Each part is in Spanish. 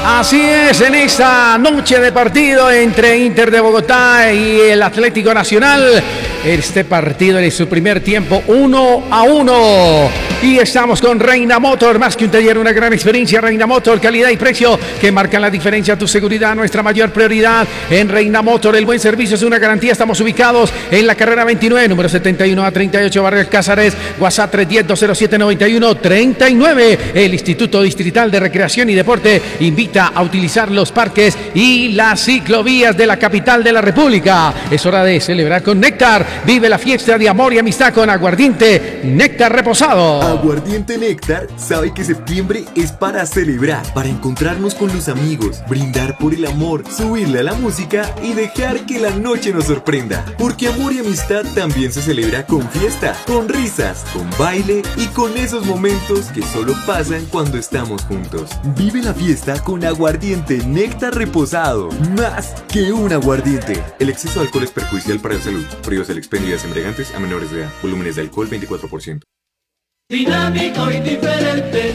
Así es, en esta noche de partido entre Inter de Bogotá y el Atlético Nacional. Este partido en su primer tiempo 1-1. Y estamos con Reina Motor, más que un taller, una gran experiencia. Reina Motor, calidad y precio que marcan la diferencia. Tu seguridad, nuestra mayor prioridad. En Reina Motor, el buen servicio es una garantía. Estamos ubicados en la carrera 29, número 71 a 38, Barrio Cázares. WhatsApp 310-207-9139. El Instituto Distrital de Recreación y Deporte invita a utilizar los parques y las ciclovías de la capital de la República. Es hora de celebrar con Néctar. Vive la fiesta de amor y amistad con Aguardiente Néctar Reposado. Aguardiente Néctar sabe que septiembre es para celebrar, para encontrarnos con los amigos, brindar por el amor, subirle a la música y dejar que la noche nos sorprenda. Porque amor y amistad también se celebra con fiesta, con risas, con baile y con esos momentos que solo pasan cuando estamos juntos. Vive la fiesta con Aguardiente Néctar Reposado. Más que un aguardiente. El exceso de alcohol es perjudicial para la salud. Prohíbas el expendio de embriagantes a menores de edad. Volúmenes de alcohol 24%. Dinámico y diferente.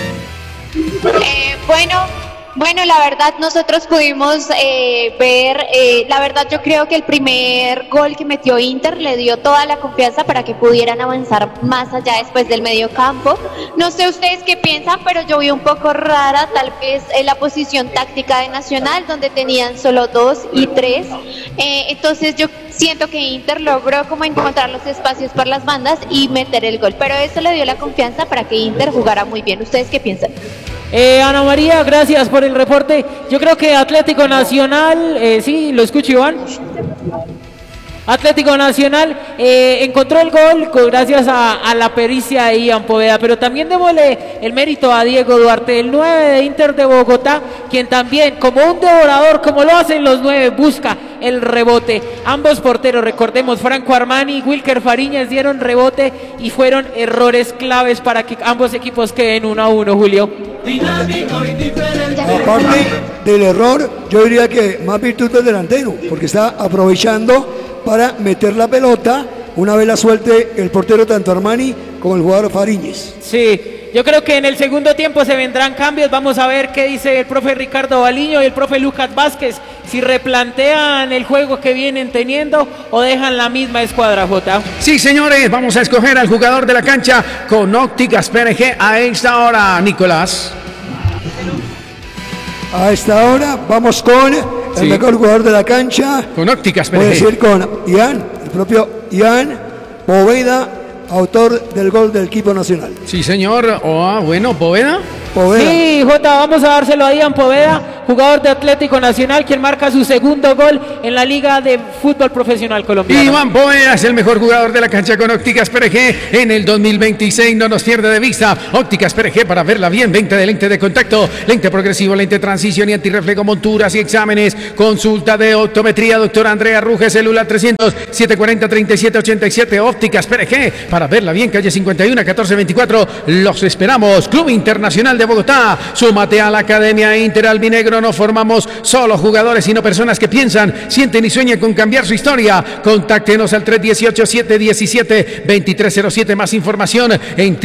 Bueno, la verdad nosotros pudimos ver, la verdad yo creo que el primer gol que metió Inter le dio toda la confianza para que pudieran avanzar más allá después del medio campo. No sé ustedes qué piensan, pero yo vi un poco rara tal vez la posición táctica de Nacional, donde tenían solo 2 y 3. Entonces yo siento que Inter logró como encontrar los espacios por las bandas y meter el gol, pero eso le dio la confianza para que Inter jugara muy bien. ¿Ustedes qué piensan? Ana María, gracias por el reporte. Yo creo que Atlético Nacional, sí, lo escucho, Iván. Atlético Nacional encontró el gol gracias a la pericia de Ian Poveda, pero también démosle el mérito a Diego Duarte, el 9 de Inter de Bogotá, quien también, como un devorador, como lo hacen los 9, busca el rebote. Ambos porteros, recordemos, Franco Armani y Wilker Fariñas dieron rebote y fueron errores claves para que ambos equipos queden 1-1, Julio. Dinámico y diferente. Aparte del error, yo diría que más virtud del delantero, porque está aprovechando para meter la pelota una vez la suelte el portero tanto Armani como el jugador Fariñez. Sí, yo creo que en el segundo tiempo se vendrán cambios. Vamos a ver qué dice el profe Ricardo Baliño y el profe Lucas Vázquez, si replantean el juego que vienen teniendo o dejan la misma escuadra, Jota. Sí, señores, vamos a escoger al jugador de la cancha con Ópticas PRG a esta hora, Nicolás. A esta hora vamos con el mejor jugador de la cancha. Con Ópticas PRG. Puede decir con Ian, el propio Ian Poveda, autor del gol del equipo nacional. Sí, señor. Bueno, Poveda. Sí, Jota, vamos a dárselo a Ian Poveda, jugador de Atlético Nacional, quien marca su segundo gol en la Liga de Fútbol Profesional Colombiano. Iván Poveda es el mejor jugador de la cancha con Ópticas PRG en el 2026. No nos pierde de vista. Ópticas PRG para verla bien. Venta de lente de contacto, lente progresivo, lente transición y antirreflejo, monturas y exámenes. Consulta de optometría, doctora Andrea Ruge, celular 300-740-3787. Ópticas PRG para verla bien. Calle 51, 1424. Los esperamos. Club Internacional de Bogotá. Súmate a la Academia Inter Albinegro. No formamos solo jugadores, sino personas que piensan, sienten y sueñan con cambiar su historia. Contáctenos al 318-717-2307. Más información en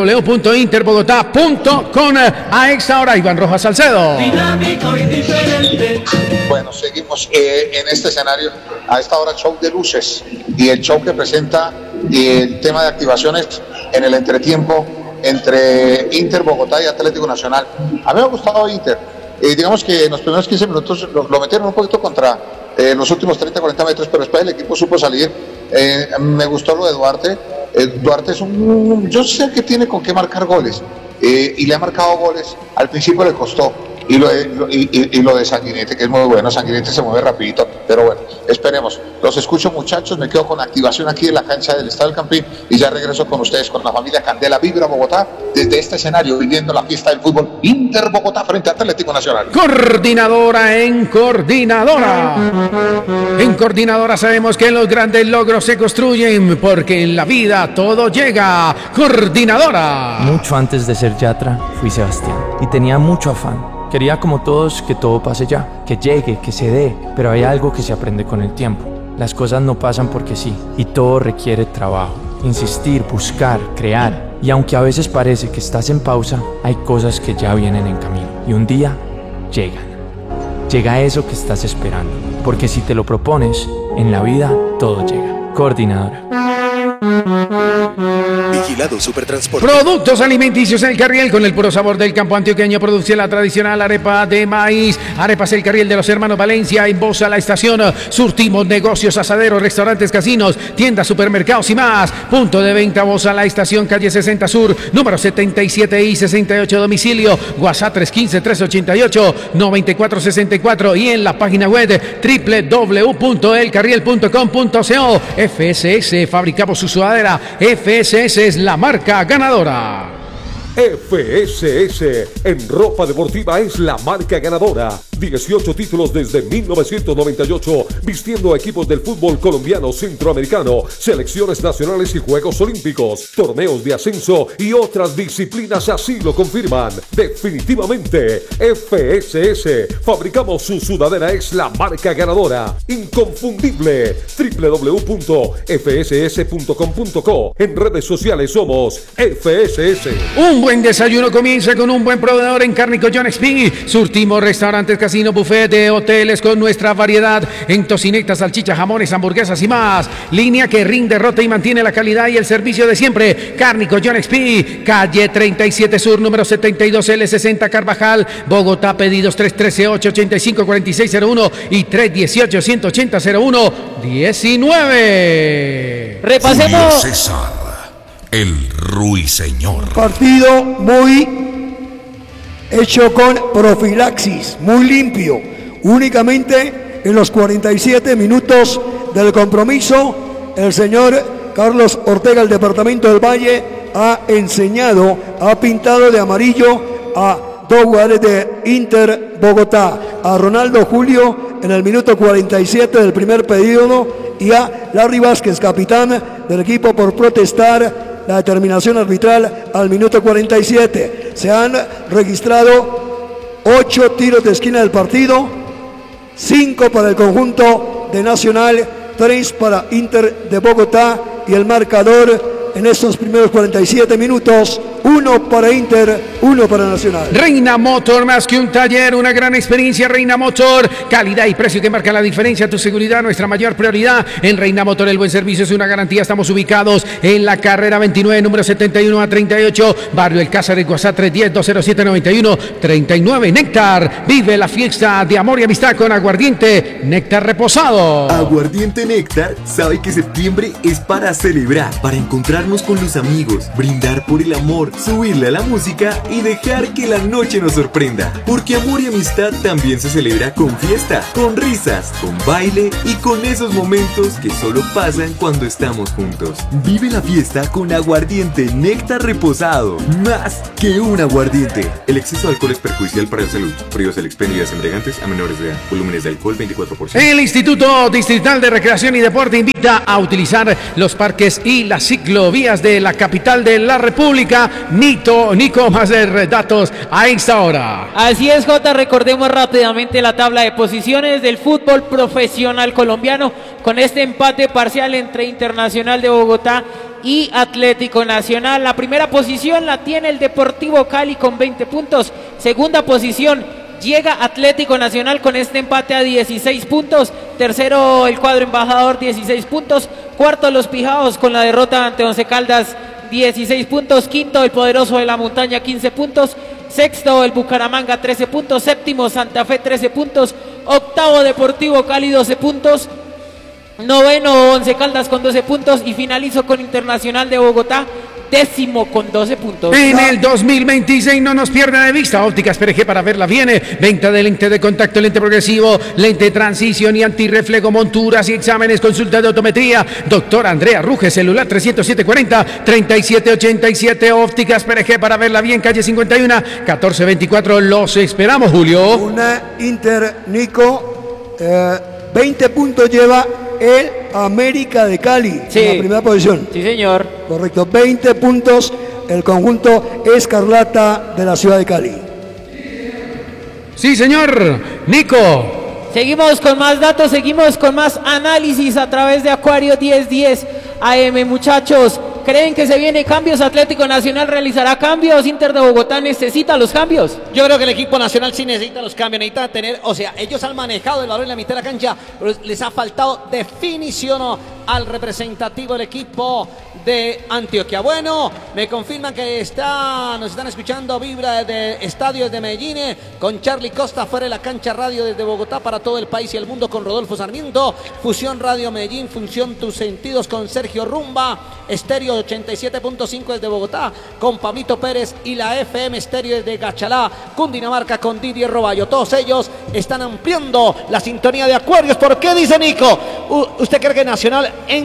www.interbogotá.com. A esta hora, Iván Rojas Salcedo. Dinámico y diferente. Bueno, seguimos en este escenario. A esta hora, show de luces y el show que presenta el tema de activaciones en el entretiempo entre Inter Bogotá y Atlético Nacional. A mí me ha gustado Inter. Digamos que en los primeros 15 minutos lo metieron un poquito contra los últimos 30-40 metros, pero después el equipo supo salir. Me gustó lo de Duarte. Duarte es yo sé que tiene con qué marcar goles y le ha marcado goles. Al principio le costó. Y lo de Sanguinete, que es muy bueno. Sanguinete se mueve rapidito, pero bueno, esperemos. Los escucho, muchachos, me quedo con activación aquí en la cancha del Estadio del Campín y ya regreso con ustedes, con la familia Candela Vibra Bogotá, desde este escenario, viviendo la fiesta del fútbol Inter Bogotá frente a Atlético Nacional. Coordinadora en Coordinadora. En Coordinadora sabemos que los grandes logros se construyen porque en la vida todo llega. Coordinadora. Mucho antes de ser Yatra, fui Sebastián y tenía mucho afán. Quería como todos que todo pase ya, que llegue, que se dé, pero hay algo que se aprende con el tiempo. Las cosas no pasan porque sí, y todo requiere trabajo, insistir, buscar, crear. Y aunque a veces parece que estás en pausa, hay cosas que ya vienen en camino. Y un día llegan. Llega eso que estás esperando, porque si te lo propones, en la vida todo llega. Coordinadora. Vigilado Supertransporte. Productos alimenticios El Carriel, con el puro sabor del campo antioqueño. Produce la tradicional arepa de maíz. Arepas El Carriel de los hermanos Valencia. En Bosa, La Estación. Surtimos negocios, asaderos, restaurantes, casinos, tiendas, supermercados y más. Punto de venta Bosa, La Estación, calle 60 Sur, número 77 y 68, domicilio WhatsApp 315-388-9464 y en la página web www.elcarriel.com.co. FSS, fabricamos su sudadera. FSS es la marca ganadora. FSS en ropa deportiva es la marca ganadora. 18 títulos desde 1998, vistiendo equipos del fútbol colombiano, centroamericano, selecciones nacionales y Juegos Olímpicos, torneos de ascenso y otras disciplinas así lo confirman. Definitivamente, FSS, fabricamos su sudadera, es la marca ganadora. Inconfundible. www.fss.com.co. En redes sociales somos FSS. Un buen desayuno comienza con un buen proveedor en Cárnico John XP. Surtimos restaurantes, casino, buffet de hoteles con nuestra variedad en tocinetas, salchichas, jamones, hamburguesas y más. Línea que rinde, rota y mantiene la calidad y el servicio de siempre. Cárnico John XP, calle 37 Sur, número 72 L60 Carvajal, Bogotá. Pedidos 313-885-4601 y 318-180-01-19. Repasemos. Julio César, el ruiseñor. Partido muy hecho con profilaxis, muy limpio. Únicamente en los 47 minutos del compromiso, el señor Carlos Ortega, el departamento del Valle, ha enseñado, ha pintado de amarillo a dos jugadores de Inter Bogotá, a Ronaldo Julio en el minuto 47 del primer periodo y a Larry Vázquez, capitán del equipo, por protestar la determinación arbitral al minuto 47. Se han registrado 8 tiros de esquina del partido, 5 para el conjunto de Nacional, 3 para Inter de Bogotá, y el marcador en estos primeros 47 minutos: 1 para Inter, 1 para Nacional. Reina Motor, más que un taller, una gran experiencia. Reina Motor, calidad y precio que marcan la diferencia. Tu seguridad, nuestra mayor prioridad. En Reina Motor, el buen servicio es una garantía. Estamos ubicados en la carrera 29, número 71 a 38, Barrio El Cáceres, WhatsApp 310-207-91-39. Néctar, vive la fiesta de amor y amistad con aguardiente Néctar reposado. Aguardiente Néctar sabe que septiembre es para celebrar, para encontrarnos con los amigos, brindar por el amor, subirle a la música y dejar que la noche nos sorprenda. Porque amor y amistad también se celebra con fiesta, con risas, con baile y con esos momentos que solo pasan cuando estamos juntos. Vive la fiesta con aguardiente Néctar reposado. Más que un aguardiente. El exceso de alcohol es perjudicial para la salud. Prohíbas el expendio de embriagantes a menores de edad. Volúmenes de alcohol 24%. El Instituto Distrital de Recreación y Deporte invita a utilizar los parques y las ciclovías de la capital de la República. Nico, más de datos a esta hora. Así es, Jota, recordemos rápidamente la tabla de posiciones del fútbol profesional colombiano con este empate parcial entre Internacional de Bogotá y Atlético Nacional. La primera posición la tiene el Deportivo Cali con 20 puntos. Segunda posición llega Atlético Nacional con este empate a 16 puntos. Tercero el cuadro embajador, 16 puntos. Cuarto Los Pijaos con la derrota ante Once Caldas, 16 puntos. Quinto el Poderoso de la Montaña, 15 puntos. Sexto el Bucaramanga, 13 puntos. Séptimo Santa Fe, 13 puntos. Octavo Deportivo Cali, 12 puntos. Noveno Once Caldas con 12 puntos. Y finalizo con Internacional de Bogotá, décimo con 12 puntos. En el 2026 no nos pierda de vista Ópticas PRG para verla bien. Venta de lente de contacto, lente progresivo, lente de transición y antirreflejo, monturas y exámenes, consulta de optometría. Doctor Andrea Ruge, celular 307-40-3787. Ópticas PRG para verla bien, calle 51, 1424. Los esperamos, Julio. Una Inter, Nico, 20 puntos lleva el América de Cali, sí, en la primera posición. Sí, señor. Correcto, 20 puntos el conjunto Escarlata de la ciudad de Cali. Sí, señor. Nico. Seguimos con más datos, seguimos con más análisis a través de Acuario 1010 AM, muchachos. ¿Creen que se vienen cambios? ¿Atlético Nacional realizará cambios? ¿Inter de Bogotá necesita los cambios? Yo creo que el equipo nacional sí necesita los cambios, necesita tener, o sea, ellos han manejado el balón en la mitad de la cancha, pero les ha faltado definición al representativo del equipo de Antioquia. Bueno, me confirman que nos están escuchando Vibra desde Estadios de Medellín, con Charlie Costa fuera de la cancha radio desde Bogotá para todo el país y el mundo con Rodolfo Sarmiento, Fusión Radio Medellín, Función Tus Sentidos con Sergio Rumba, Estéreo 87.5 desde Bogotá con Pablito Pérez y la FM Estéreo desde Gachalá, Cundinamarca con Didier Roballo. Todos ellos están ampliando la sintonía de Acuarios. ¿Por qué dice Nico? ¿Usted cree que Nacional,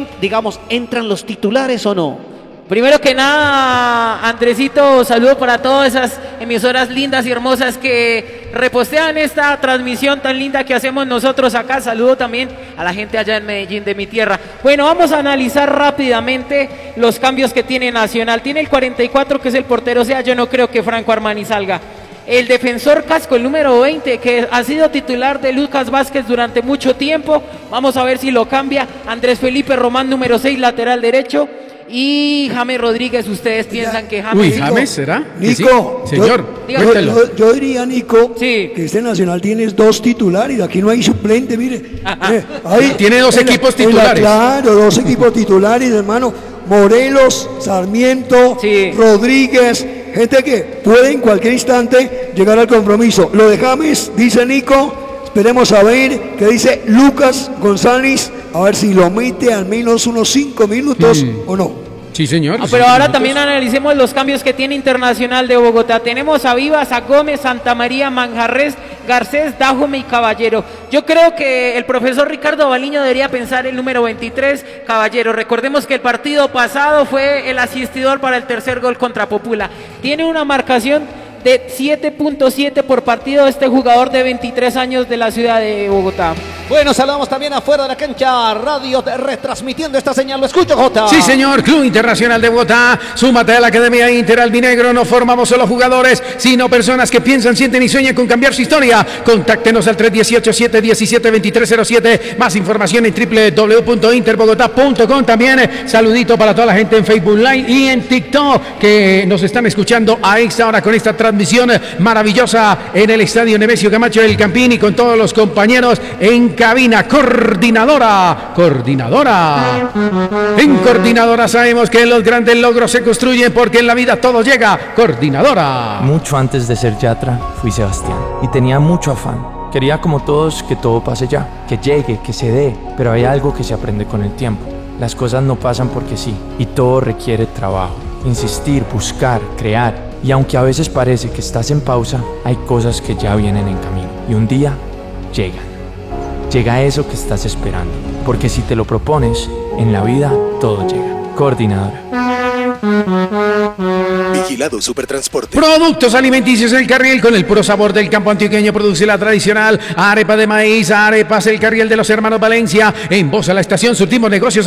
entran los titulares o no? Primero que nada, Andresito, saludo para todas esas emisoras lindas y hermosas que repostean esta transmisión tan linda que hacemos nosotros acá. Saludo también a la gente allá en Medellín, de mi tierra. Bueno, vamos a analizar rápidamente los cambios que tiene Nacional. Tiene el 44, que es el portero, o sea, yo no creo que Franco Armani salga. El defensor Casco, el número 20, que ha sido titular de Lucas Vázquez durante mucho tiempo. Vamos a ver si lo cambia. Andrés Felipe Román, número 6, lateral derecho. Y James Rodríguez, ¿ustedes piensan que James... Uy, ¿James será? Nico, sí. Señor, yo diría, Nico, que este Nacional tiene 2 titulares, aquí no hay suplente, mire. Tiene 2 equipos titulares. Claro, 2 equipos titulares, hermano. Morelos, Sarmiento, Rodríguez, gente que puede en cualquier instante llegar al compromiso. Lo de James, dice Nico, esperemos a ver qué dice Lucas González, a ver si lo mete al menos unos 5 minutos o no. Sí, señor. Pero ahora también analicemos los cambios que tiene Internacional de Bogotá. Tenemos a Vivas, a Gómez, Santa María, Manjarres, Garcés, Dajome y Caballero. Yo creo que el profesor Ricardo Baliño debería pensar el número 23, Caballero. Recordemos que el partido pasado fue el asistidor para el tercer gol contra Popula. Tiene una marcación de 7.7 por partido este jugador de 23 años de la ciudad de Bogotá. Bueno, saludamos también afuera de la cancha radio retransmitiendo esta señal. Lo escucho, Jota. Sí, señor. Club Internacional de Bogotá. Súmate a la Academia Inter Albinegro. No formamos solo jugadores, sino personas que piensan, sienten y sueñan con cambiar su historia. Contáctenos al 318-717-2307. Más información en www.interbogotá.com. También saludito para toda la gente en Facebook Live y en TikTok que nos están escuchando a esta hora con esta transmisión maravillosa en el Estadio Nemesio Camacho del Campín y con todos los compañeros en cabina. Coordinadora. En Coordinadora sabemos que los grandes logros se construyen porque en la vida todo llega. Coordinadora. Mucho antes de ser Yatra, fui Sebastián y tenía mucho afán. Quería como todos que todo pase ya, que llegue, que se dé, pero hay algo que se aprende con el tiempo. Las cosas no pasan porque sí y todo requiere trabajo, insistir, buscar, crear. Y aunque a veces parece que estás en pausa, hay cosas que ya vienen en camino y un día llegan. Llega eso que estás esperando, porque si te lo propones, en la vida todo llega. Coordinadora. Vigilado Supertransporte. Productos alimenticios El Carriel, con el puro sabor del campo antioqueño. Produce la tradicional arepa de maíz, arepas El Carriel de los hermanos Valencia. En Bosa, la estación, surtimos negocios